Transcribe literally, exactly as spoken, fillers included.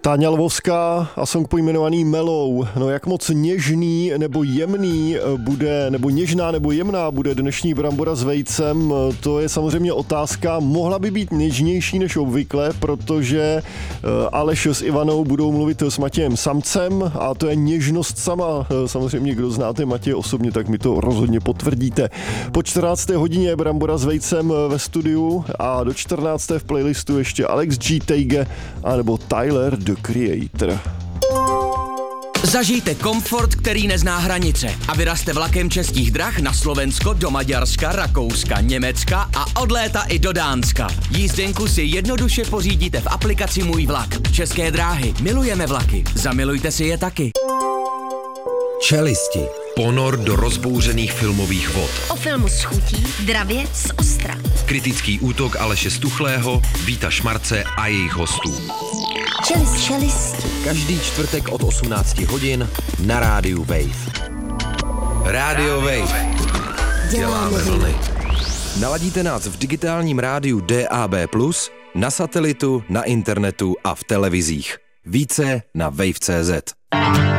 Táňa Lvovská a song pojmenovaný Mellow. No jak moc něžný nebo jemný bude, nebo něžná nebo jemná bude dnešní brambora s vejcem, to je samozřejmě otázka. Mohla by být něžnější než obvykle, protože Aleš s Ivanou budou mluvit s Matějem Samcem a to je něžnost sama. Samozřejmě, kdo znáte Matěje osobně, tak mi to rozhodně potvrdíte. Po čtrnácté hodině je brambora s vejcem ve studiu a do čtrnácté v playlistu ještě Alex G. Teige anebo Tyler, The Creator. Zažijte komfort, který nezná hranice a vyrazte vlakem Českých drah na Slovensko, do Maďarska, Rakouska, Německa a od léta i do Dánska. Jízdenku si jednoduše pořídíte v aplikaci Můj vlak. České dráhy. Milujeme vlaky. Zamilujte si je taky. Čelisti. Ponor do rozbouřených filmových vod. O filmu s chutí, dravě z ostra. Kritický útok Aleše Stuchlého, Víta Šmarce a jejich hostů. Čelist, čelisti. Každý čtvrtek od osmnácti hodin na rádiu Wave. Rádio Wave. Děláme vlny. Naladíte nás v digitálním rádiu D A B plus, na satelitu, na internetu a v televizích. Více na wave tečka cé zet.